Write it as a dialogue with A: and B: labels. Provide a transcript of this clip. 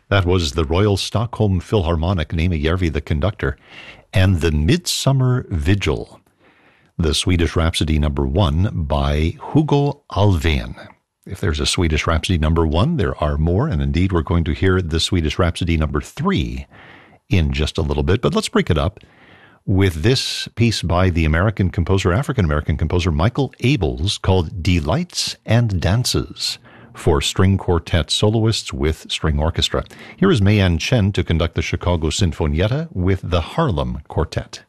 A: That was the Royal Stockholm Philharmonic, Nima Järvi, the conductor, and the Midsummer Vigil, the Swedish Rhapsody No. 1 by Hugo Alfvén. If there's a Swedish Rhapsody No. 1, there are more, and indeed we're going to hear the Swedish Rhapsody No. 3 in just a little bit. But let's break it up with this piece by the African-American composer Michael Abels, called Delights and Dances, for string quartet soloists with string orchestra. Here is Mei An Chen to conduct the Chicago Sinfonietta with the Harlem Quartet.